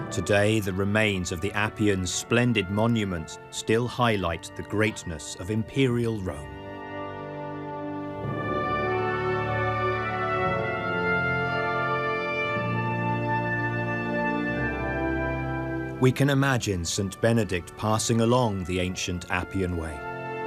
Today, the remains of the Appian's splendid monuments still highlight the greatness of imperial Rome. We can imagine St. Benedict passing along the ancient Appian Way.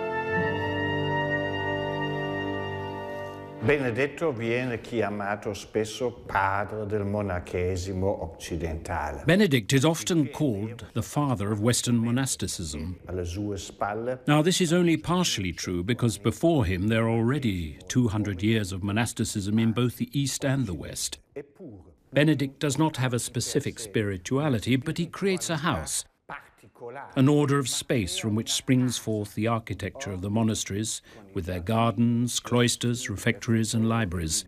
Benedetto viene chiamato spesso padre del monachesimo occidentale. Benedict is often called the father of Western monasticism. Alle sue spalle, Now, this is only partially true because before him there are already 200 years of monasticism in both the East and the West. eppure, Benedict does not have a specific spirituality, but he creates a house, particolare, an order of space from which springs forth the architecture of the monasteries, with their gardens, cloisters, refectories and libraries.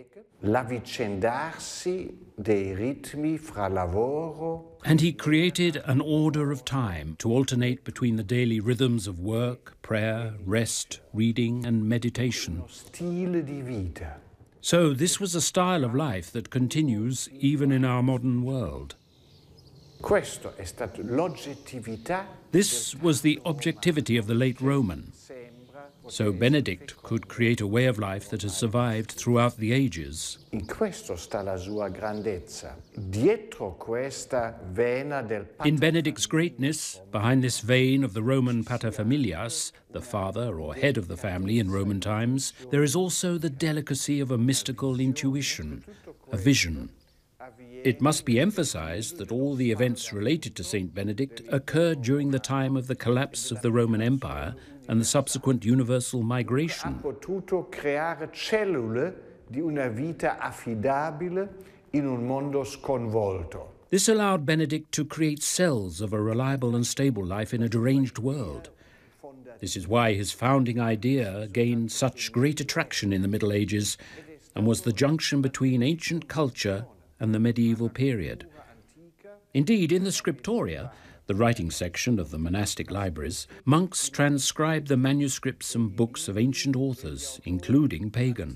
l'avvicendarsi dei ritmi fra lavoro And he created an order of time to alternate between the daily rhythms of work, prayer, rest, reading and meditation. stile di vita. So this was a style of life that continues even in our modern world. Questo è stato l'oggettività. This was the objectivity of the late Roman. So Benedict could create a way of life that has survived throughout the ages. In questo sta la sua grandezza. Dietro questa vena del In Benedict's greatness, behind this vein of the Roman paterfamilias, the father or head of the family in Roman times, there is also the delicacy of a mystical intuition, a vision. It must be emphasized that all the events related to Saint Benedict occurred during the time of the collapse of the Roman Empire and the subsequent universal ha migration. potuto creare cellule di una vita affidabile in un mondo sconvolto. This allowed Benedict to create cells of a reliable and stable life in a deranged world. This is why his founding idea gained such great attraction in the Middle Ages and was the junction between ancient culture and the medieval period. Indeed, in the Scriptoria, the writing section of the monastic libraries, monks transcribed the manuscripts and books of ancient authors, including pagan.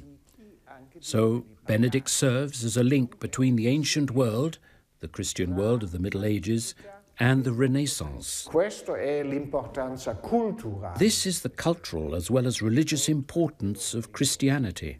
So Benedict serves as a link between the ancient world, the Christian world of the Middle Ages, and the Renaissance. Questo è l'importanza culturale. This is the cultural as well as religious importance of Christianity.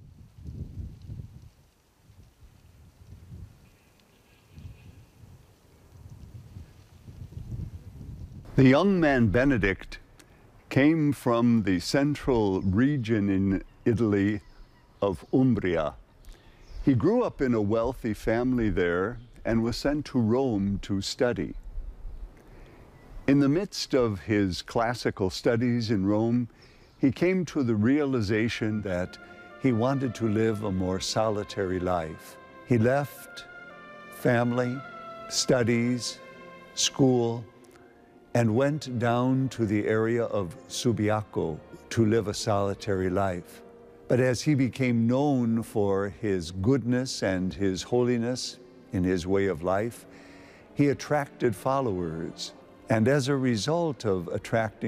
The young man Benedict came from the central region in Italy of Umbria. He grew up in a wealthy family there and was sent to Rome to study. In the midst of his classical studies in Rome, he came to the realization that he wanted to live a more solitary life. He left family, studies, school, and went down to the area of Subiaco to live a solitary life. But as he became known for his goodness and his holiness in his way of life, he attracted followers. And as a result of attracting